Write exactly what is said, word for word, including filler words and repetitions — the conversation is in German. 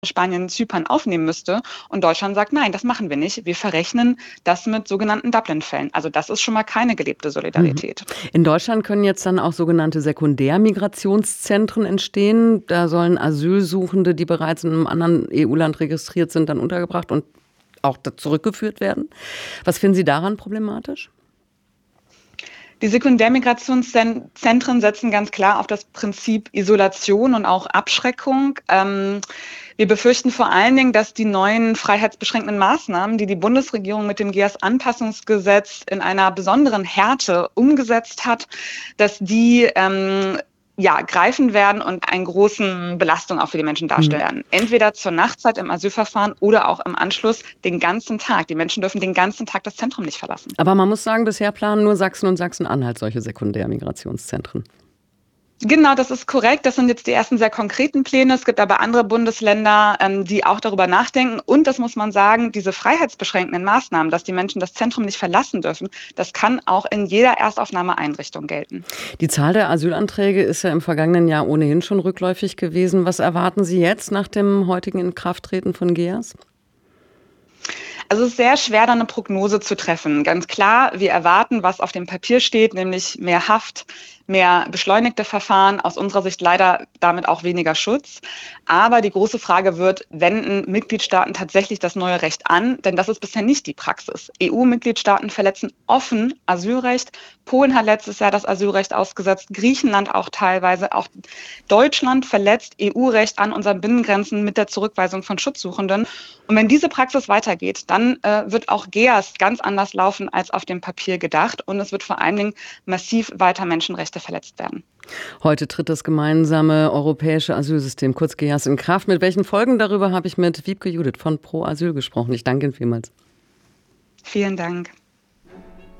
Spanien, Zypern aufnehmen müsste. Und Deutschland sagt, nein, das machen wir nicht. Wir verrechnen das mit sogenannten Dublin-Fällen. Also das ist schon mal keine gelebte Mhm. Solidarität. In Deutschland können jetzt dann auch sogenannte Sekundärmigrationszentren entstehen. Da sollen Asylsuchende, die bereits in einem anderen E U-Land registriert sind, dann untergebracht und auch da zurückgeführt werden. Was finden Sie daran problematisch? Die Sekundärmigrationszentren setzen ganz klar auf das Prinzip Isolation und auch Abschreckung. Ähm, wir befürchten vor allen Dingen, dass die neuen freiheitsbeschränkenden Maßnahmen, die die Bundesregierung mit dem G E A S-Anpassungsgesetz in einer besonderen Härte umgesetzt hat, dass die ähm, ja, greifen werden und eine große Belastung auch für die Menschen Mhm. darstellen. Entweder zur Nachtzeit im Asylverfahren oder auch im Anschluss den ganzen Tag. Die Menschen dürfen den ganzen Tag das Zentrum nicht verlassen. Aber man muss sagen, bisher planen nur Sachsen und Sachsen-Anhalt solche Sekundärmigrationszentren. Genau, das ist korrekt. Das sind jetzt die ersten sehr konkreten Pläne. Es gibt aber andere Bundesländer, ähm, die auch darüber nachdenken. Und das muss man sagen, diese freiheitsbeschränkenden Maßnahmen, dass die Menschen das Zentrum nicht verlassen dürfen, das kann auch in jeder Erstaufnahmeeinrichtung gelten. Die Zahl der Asylanträge ist ja im vergangenen Jahr ohnehin schon rückläufig gewesen. Was erwarten Sie jetzt nach dem heutigen Inkrafttreten von G E A S? Also es ist sehr schwer, da eine Prognose zu treffen. Ganz klar, wir erwarten, was auf dem Papier steht, nämlich mehr Haft, mehr beschleunigte Verfahren, aus unserer Sicht leider damit auch weniger Schutz. Aber die große Frage wird, wenden Mitgliedstaaten tatsächlich das neue Recht an? Denn das ist bisher nicht die Praxis. E U-Mitgliedstaaten verletzen offen Asylrecht. Polen hat letztes Jahr das Asylrecht ausgesetzt, Griechenland auch teilweise. Auch Deutschland verletzt E U-Recht an unseren Binnengrenzen mit der Zurückweisung von Schutzsuchenden. Und wenn diese Praxis weitergeht, dann äh, wird auch G E A S ganz anders laufen als auf dem Papier gedacht. Und es wird vor allen Dingen massiv weiter Menschenrechte verletzt werden. Heute tritt das gemeinsame europäische Asylsystem, kurz G E A S, in Kraft. Mit welchen Folgen darüber habe ich mit Wiebke Judith von Pro Asyl gesprochen. Ich danke Ihnen vielmals. Vielen Dank.